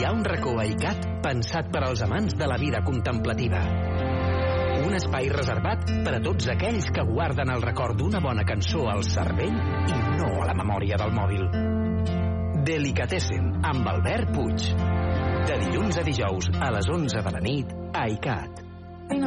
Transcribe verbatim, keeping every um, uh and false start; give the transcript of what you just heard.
ha un racó a ICAT pensat per als amants de la vida contemplativa. Un espai reservat per a tots aquells que guarden el record d'una bona cançó al cervell i no a la memòria del mòbil. Delicatessen, amb Albert Puig. De dilluns a dijous, a les onze de la nit, a ICAT.